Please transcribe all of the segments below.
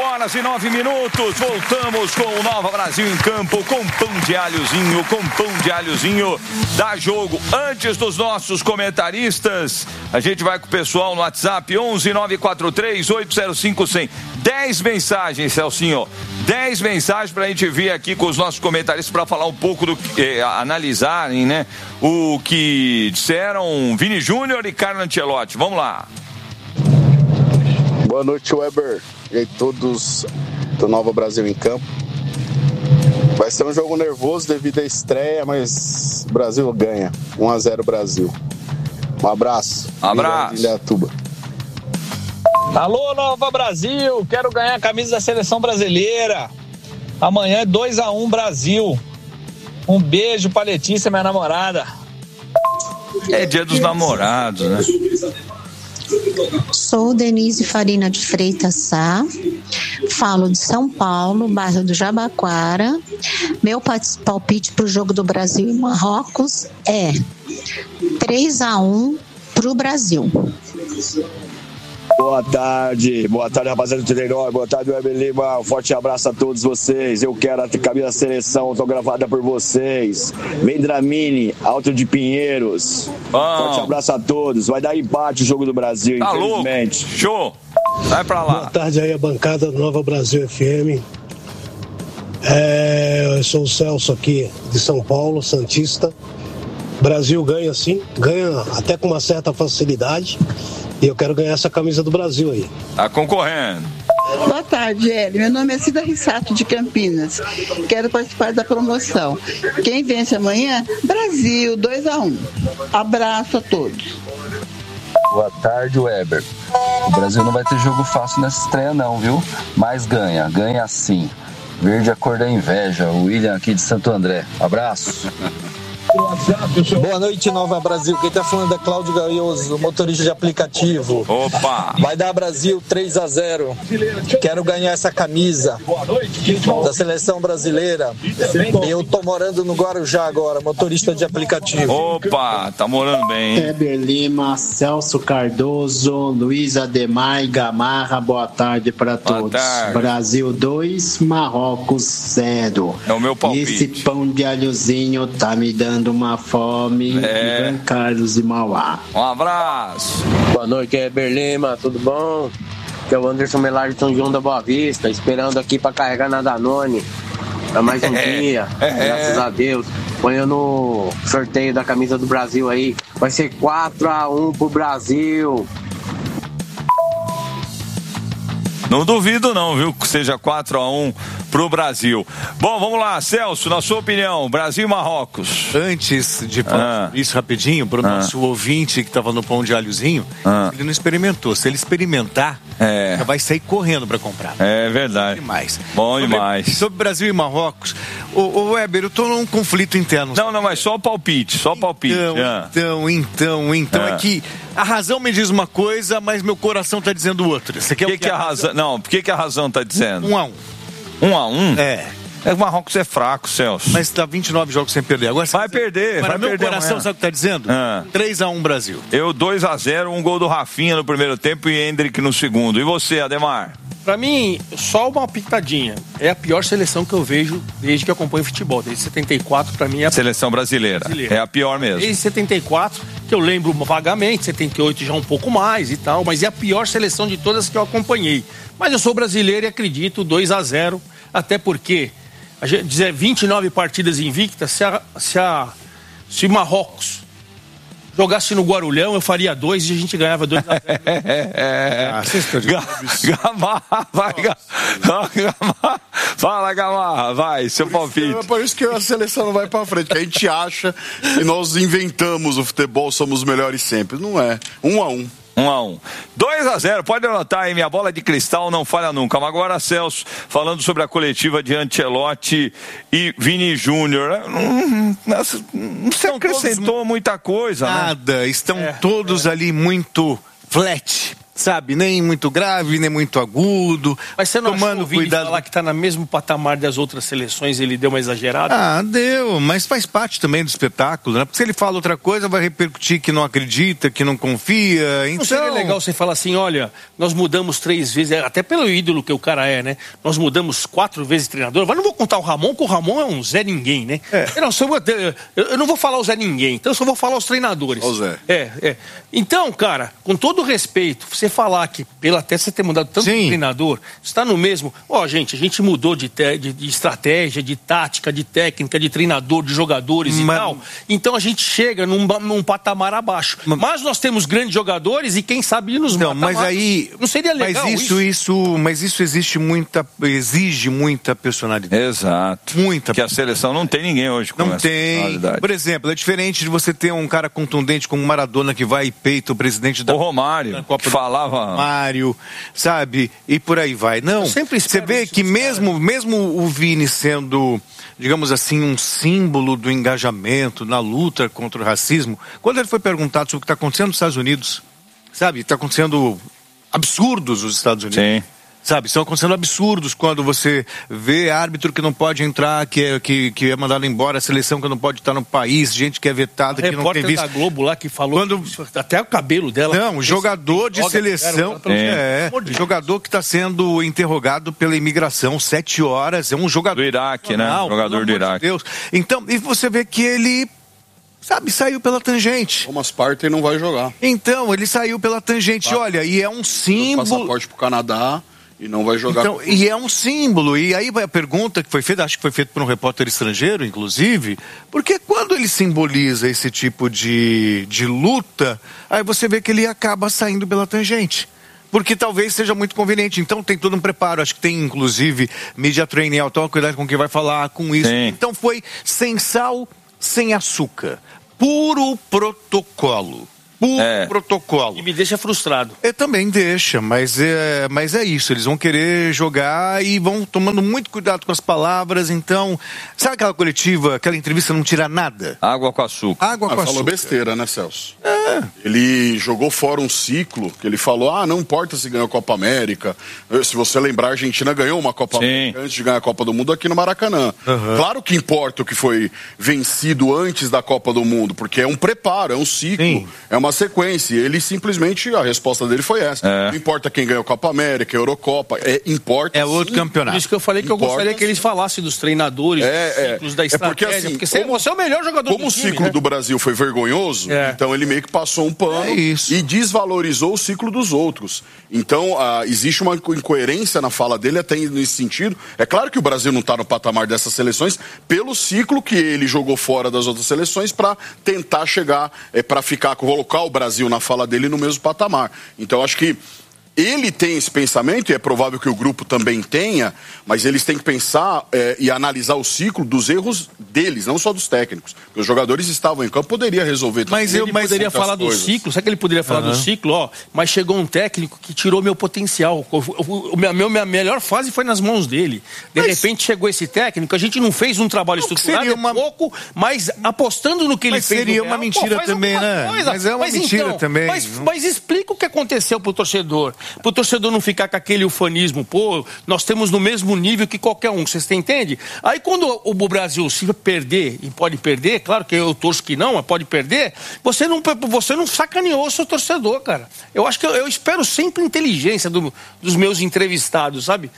horas e 9 minutos. Voltamos com o Nova Brasil em campo, com pão de alhozinho, dá jogo. Antes dos nossos comentaristas, a gente vai com o pessoal no WhatsApp, 11-943-805-100. 10 mensagens, Celcinho. 10 mensagens pra gente vir aqui com os nossos comentaristas para falar um pouco do que, analisarem, né? O que disseram Vini Júnior e Carlo Ancelotti. Vamos lá. Boa noite, Weber. E aí, todos do Nova Brasil em campo. Vai ser um jogo nervoso devido à estreia, mas o Brasil ganha. 1-0 Brasil. Um abraço. Abraço. Alô, Nova Brasil. Quero ganhar a camisa da seleção brasileira. Amanhã é 2-1 Brasil. Um beijo pra Letícia, minha namorada. É dia dos namorados, né? Sou Denise Farina de Freitas Sá, falo de São Paulo, bairro do Jabaquara. Meu palpite para o jogo do Brasil e Marrocos é 3-1 para o Brasil. Boa tarde, rapaziada do Telenor, boa tarde, Weber Lima, um forte abraço a todos vocês, eu quero a camisa da seleção autografada por vocês, Vendramini, Alto de Pinheiros, forte abraço a todos, vai dar empate o jogo do Brasil, infelizmente. Louco. Show, vai pra lá. Boa tarde aí a bancada do Nova Brasil FM, eu sou o Celso aqui de São Paulo, Santista. Brasil ganha sim, ganha até com uma certa facilidade. E eu quero ganhar essa camisa do Brasil aí. Tá concorrendo. Boa tarde, Hélio. Meu nome é Cida Rissato, de Campinas. Quero participar da promoção. Quem vence amanhã? Brasil, 2-1. Abraço a todos. Boa tarde, Weber. O Brasil não vai ter jogo fácil nessa estreia não, viu? Mas ganha sim. Verde a cor da inveja. O William aqui de Santo André. Abraço. Boa noite, Nova Brasil. Quem tá falando é Cláudio Gaioso, motorista de aplicativo. Opa! Vai dar Brasil 3-0. Quero ganhar essa camisa da seleção brasileira. Eu tô morando no Guarujá agora, motorista de aplicativo. Opa, tá morando bem, hein? Heber Lima, Celso Cardoso, Luiz Ademar Gamarra, boa tarde para todos. Tarde. Brasil 2, Marrocos 0. É o meu palpite. Esse pão de alhozinho tá me dando uma fome. Ivan Carlos de Mauá. Um abraço. Boa noite, Heber Lima, tudo bom? Aqui é o Anderson Melar de São João da Boa Vista, esperando aqui para carregar na Danone. Pra mais um dia, graças a Deus. Põe no sorteio da camisa do Brasil aí. Vai ser 4-1 pro Brasil. Não duvido não, viu, que seja 4-1 pro Brasil. Bom, vamos lá, Celso, na sua opinião, Brasil e Marrocos. Antes de falar isso rapidinho, pro nosso ouvinte que tava no pão de alhozinho, ele não experimentou. Se ele experimentar, já vai sair correndo para comprar. É verdade. Demais. Bom demais. Sobre Brasil e Marrocos, o Weber, eu tô num conflito interno. Não, mas só o palpite, Então, é que a razão me diz uma coisa, mas meu coração tá dizendo outra. Você quer o que a razão? Não, por que a razão tá dizendo? 1-1. 1-1? É. O Marrocos é fraco, Celso. Mas tá 29 jogos sem perder. Agora vai perder. Meu coração amanhã. sabe o que tá dizendo? 3-1 Brasil. Eu 2-0, um gol do Rafinha no primeiro tempo e Hendrick no segundo. E você, Ademar? Pra mim, só uma pitadinha. É a pior seleção que eu vejo desde que eu acompanho futebol. Desde 74, pra mim, é a seleção brasileira. É a pior mesmo. Desde 74, que eu lembro vagamente, 78 já um pouco mais e tal, mas é a pior seleção de todas que eu acompanhei. Mas eu sou brasileiro e acredito 2-0, até porque a gente dizer 29 partidas invictas, se Marrocos jogasse no Guarulhão, eu faria 2 e a gente ganhava 2-0. Gamarra, vai, Gamarra. Fala, Gamarra, vai, seu palpite. É por isso que a seleção não vai pra frente, que a gente acha que nós inventamos o futebol, somos os melhores sempre. Não é. 1-1. 2-0, pode anotar aí, minha bola de cristal não falha nunca. Mas agora, Celso, falando sobre a coletiva de Ancelotti e Vini Júnior, não se acrescentou muita coisa, nada, né? Estão todos ali muito flat, sabe, nem muito grave, nem muito agudo. Mas você não tomando achou o Vini cuidado. falar que tá no mesmo patamar das outras seleções, ele deu uma exagerada? Ah, deu, mas faz parte também do espetáculo, né? Porque se ele fala outra coisa, vai repercutir que não acredita, que não confia, então... Não seria legal você falar assim, olha, nós mudamos 3 vezes, até pelo ídolo que o cara é, né? Nós mudamos 4 vezes treinador, mas não vou contar o Ramon, porque o Ramon é um Zé Ninguém, né? Eu não vou falar o Zé Ninguém, então eu só vou falar os treinadores. O Zé. Então, cara, com todo respeito, você falar que, pela até você ter mudado tanto de treinador, está no mesmo... Gente, a gente mudou de estratégia, de tática, de técnica, de treinador, de jogadores e tal. Então a gente chega num patamar abaixo. Mas nós temos grandes jogadores e quem sabe nos não, mas aí... Não seria legal mas isso exige muita personalidade. Exato. Muita. Que a seleção não tem ninguém hoje com não essa tem. personalidade. Por exemplo, é diferente de você ter um cara contundente como o Maradona que vai e peita o presidente da... O Romário, que falava... Romário, sabe? E por aí vai. Não, você vê que mesmo o Vini sendo, digamos assim, um símbolo do engajamento na luta contra o racismo, quando ele foi perguntado sobre o que está acontecendo nos Estados Unidos, sabe? Está acontecendo absurdos nos Estados Unidos. Sim. Sabe, estão acontecendo absurdos quando você vê árbitro que não pode entrar, que é mandado embora, a seleção que não pode estar no país, gente que é vetada, que não tem visto. A repórter da Globo lá que falou até o cabelo dela. Não, jogador de seleção, jogador que está sendo interrogado pela imigração 7 horas, é um jogador... Do Iraque, né? Jogador do Iraque. Deus. Então, e você vê que ele... Sabe, saiu pela tangente. Thomas Partey não vai jogar. Então, ele saiu pela tangente, olha, e é um símbolo... Passaporte pro Canadá... E não vai jogar. Então, e é um símbolo. E aí vai a pergunta que foi feita, acho que foi feita por um repórter estrangeiro, inclusive, porque quando ele simboliza esse tipo de luta, aí você vê que ele acaba saindo pela tangente. Porque talvez seja muito conveniente. Então tem todo um preparo. Acho que tem, inclusive, media training, toma cuidado com quem vai falar, com isso. Sim. Então foi sem sal, sem açúcar. Puro protocolo. Protocolo. E me deixa frustrado. Também deixa, mas é isso. Eles vão querer jogar e vão tomando muito cuidado com as palavras. Então, sabe aquela coletiva, aquela entrevista não tira nada? Água com açúcar. Falou besteira, né, Celso? Ele jogou fora um ciclo que ele falou, não importa se ganhou a Copa América. Se você lembrar, a Argentina ganhou uma Copa América antes de ganhar a Copa do Mundo aqui no Maracanã. Claro que importa o que foi vencido antes da Copa do Mundo, porque é um preparo, é um ciclo, é uma sequência. Ele simplesmente, a resposta dele foi essa. Não importa quem ganhou a Copa América, a Eurocopa, importa. É outro campeonato. Por isso que eu falei que eu gostaria que eles falassem dos treinadores, dos ciclos da estratégia. Porque você é o melhor jogador do time. Como o ciclo do Brasil foi vergonhoso, então ele meio que passou um pano e desvalorizou o ciclo dos outros. Então, existe uma incoerência na fala dele até nesse sentido. É claro que o Brasil não está no patamar dessas seleções pelo ciclo que ele jogou fora das outras seleções para tentar chegar, para colocar o Brasil na fala dele no mesmo patamar. Então, acho que ele tem esse pensamento, e é provável que o grupo também tenha, mas eles têm que pensar e analisar o ciclo dos erros deles, não só dos técnicos. Porque os jogadores estavam em campo, poderia resolver tudo. Mas ele poderia falar do ciclo, sabe que ele poderia falar do ciclo? Mas chegou um técnico que tirou meu potencial. Minha melhor fase foi nas mãos dele. De repente chegou esse técnico, a gente não fez um trabalho estruturado, pouco, mas apostando no que ele fez. Mas seria uma mentira também, né? Mas é uma mentira também. Mas explica o que aconteceu pro torcedor. Pro torcedor não ficar com aquele ufanismo, nós temos no mesmo nível que qualquer um, vocês entendem? Aí quando o Brasil se perder, e pode perder, claro que eu torço que não, mas pode perder, você não sacaneou o seu torcedor, cara. Eu acho que eu espero sempre inteligência dos meus entrevistados, sabe?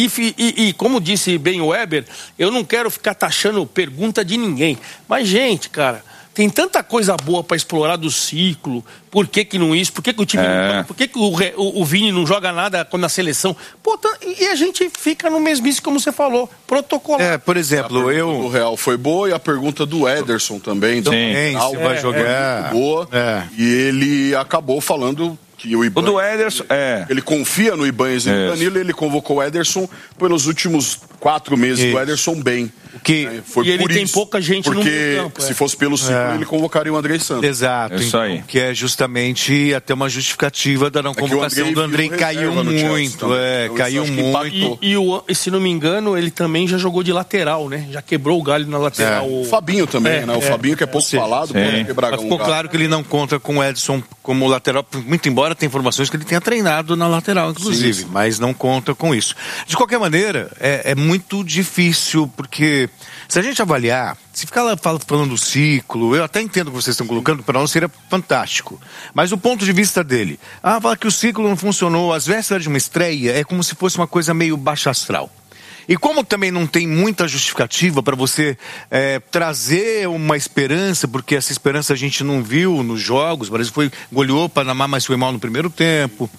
E como disse bem o Weber, eu não quero ficar taxando pergunta de ninguém, mas gente, cara, tem tanta coisa boa para explorar do ciclo. Por que não isso? Por que o time não joga? Por que o Vini não joga nada na seleção? E a gente fica no mesmice, como você falou, protocolar. Por exemplo, o Real foi boa e a pergunta do Ederson também. Se vai jogar. Boa. E ele acabou falando que o Ibanez, do Ederson, ele confia no Ibanez e no Danilo, ele convocou o Ederson pelos últimos 4 meses do Ederson bem. Foi e ele por tem isso, pouca gente no meio campo. Se fosse pelo ciclo, ele convocaria o Andrei Santos. Exato. Isso então, aí. Que é justamente até uma justificativa da não convocação do Andrei. Caiu muito. Caiu muito. E se não me engano, ele também já jogou de lateral, né? Já quebrou o galho na lateral. O Fabinho também, né? O Fabinho, que é pouco falado, pode quebrar Mas ficou claro que ele não conta com o Edson como lateral, muito embora tenha informações que ele tenha treinado na lateral, inclusive, mas não conta com isso. De qualquer maneira, é muito difícil, porque se a gente avaliar, se ficar lá falando do ciclo, eu até entendo o que vocês estão colocando, para nós seria fantástico, mas o ponto de vista dele, fala que o ciclo não funcionou, às vésperas de uma estreia, é como se fosse uma coisa meio baixa astral. E como também não tem muita justificativa para você trazer uma esperança, porque essa esperança a gente não viu nos jogos, o Brasil goleou o Panamá, mas foi mal no primeiro tempo.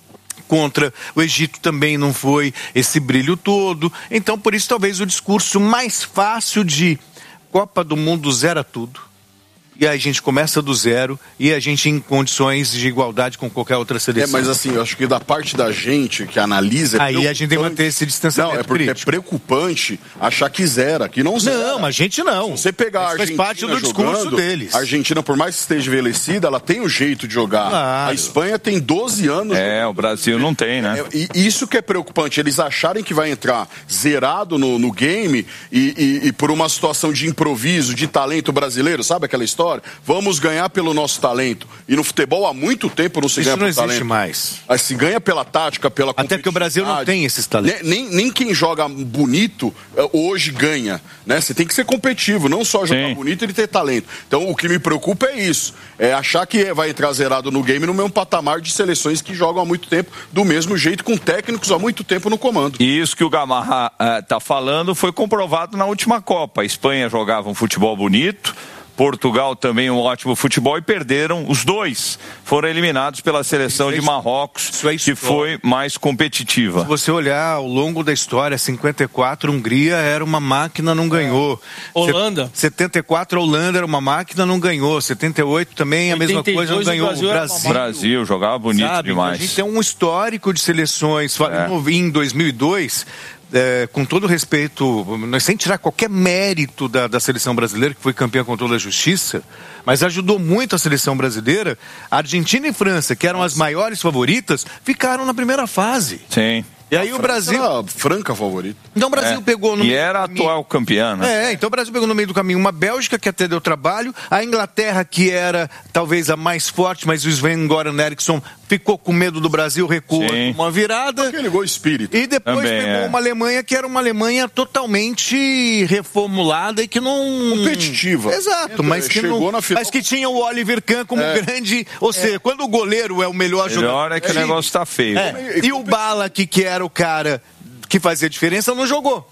Contra o Egito também não foi esse brilho todo. Então, por isso, talvez o discurso mais fácil de Copa do Mundo zera tudo. E aí a gente começa do zero e a gente em condições de igualdade com qualquer outra seleção. Mas assim, eu acho que da parte da gente que analisa... Aí a gente tem que manter esse distanciamento. Não, é porque crítico. É preocupante achar que zera, que não zera. Não, mas a gente não. Se você pegar a Argentina faz parte do discurso deles. A Argentina, por mais que esteja envelhecida, ela tem um jeito de jogar. Claro. A Espanha tem 12 anos. O Brasil não tem, né? E isso que é preocupante, eles acharem que vai entrar zerado no game e por uma situação de improviso, de talento brasileiro, sabe aquela história? Vamos ganhar pelo nosso talento. E no futebol há muito tempo não se ganha por talento. Isso não existe mais. Mas se ganha pela tática, pela competitividade. Até que o Brasil não tem esses talentos. Nem quem joga bonito hoje ganha, né? Você tem que ser competitivo, não só jogar bonito e ter talento. Então o que me preocupa é isso. É achar que vai entrar zerado no game no mesmo patamar de seleções que jogam há muito tempo, do mesmo jeito, com técnicos há muito tempo no comando. E isso que o Gamarra está falando foi comprovado na última Copa. A Espanha jogava um futebol bonito, Portugal também um ótimo futebol e perderam os dois. Foram eliminados pela seleção de Marrocos, que foi mais competitiva. Se você olhar ao longo da história, 54, Hungria era uma máquina, não ganhou. Holanda. 74, a Holanda era uma máquina, não ganhou. 78 também, a mesma coisa, não ganhou. O Brasil jogava bonito demais. A gente tem um histórico de seleções. Em 2002... com todo respeito, sem tirar qualquer mérito da seleção brasileira, que foi campeã com toda a justiça, mas ajudou muito a seleção brasileira. A Argentina e França, que eram as maiores favoritas, ficaram na primeira fase. Sim. E aí o Brasil... Era a franca favorita. Então o Brasil pegou no meio meio era a atual campeã, né? Então o Brasil pegou no meio do caminho uma Bélgica que até deu trabalho, a Inglaterra que era talvez a mais forte, mas o Sven-Göran Eriksson ficou com medo do Brasil, recuou uma virada. Aquele gol espírito. E depois também pegou uma Alemanha que era uma Alemanha totalmente reformulada e que não... competitiva. Exato, mas que, mas que tinha o Oliver Kahn como grande... Ou seja, quando o goleiro é o melhor jogador... Melhor é que o negócio tá feio. E o Ballack, que era o cara que fazia diferença, não jogou.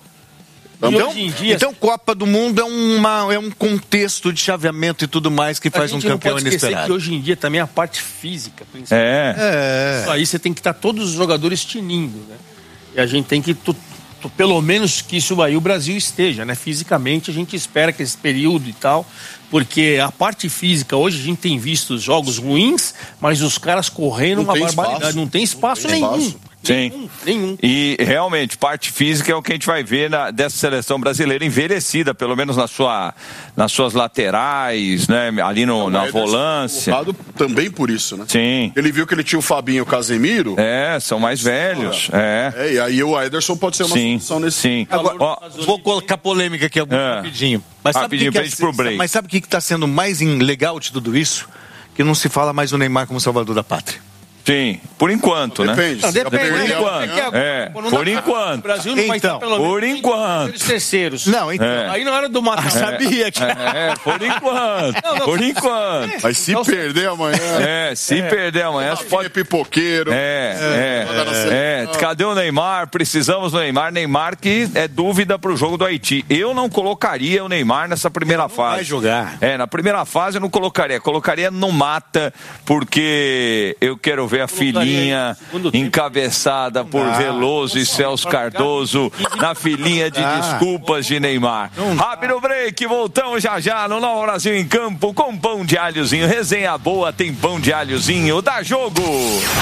Então Copa do Mundo é um contexto de chaveamento e tudo mais que faz um campeão inesperado. Que hoje em dia também a parte física, principalmente. Isso aí você tem que estar todos os jogadores tinindo, né? E a gente tem que pelo menos que isso aí o Brasil esteja, né? Fisicamente a gente espera que esse período e tal, porque a parte física hoje a gente tem visto os jogos ruins, mas os caras correndo uma barbaridade, não tem espaço nenhum. Sim. Nenhum. E realmente, parte física é o que a gente vai ver dessa seleção brasileira envelhecida, pelo menos nas suas laterais, né? Ali na volância. Também por isso, né? Sim. Ele viu que ele tinha o Fabinho e o Casemiro. São mais velhos. E aí o Ederson pode ser uma solução nesse. Sim. Agora, vou colocar polêmica aqui rapidinho. Mas sabe o que está sendo mais legal de tudo isso? Que não se fala mais o Neymar como salvador da pátria. Sim, por enquanto, depende, né? Depende. Por enquanto. Por enquanto. O Brasil não vai estar pelo menos por enquanto. Terceiros. Não, então. Aí na hora do mata sabia que. Por enquanto. Por enquanto. Mas se perder amanhã. Se perder amanhã, você pode. Pipoqueiro. Cadê o Neymar? Precisamos do Neymar. Neymar que é dúvida pro jogo do Haiti. Eu não colocaria o Neymar nessa primeira fase. Vai jogar. Na primeira fase eu não colocaria. Colocaria no mata, porque eu quero ver a filhinha encabeçada por Veloso e Celso Cardoso na filinha de desculpas de Neymar. Rápido break, voltamos já no Nova Brasil em Campo com pão de alhozinho. Resenha boa, tem pão de alhozinho. Dá jogo!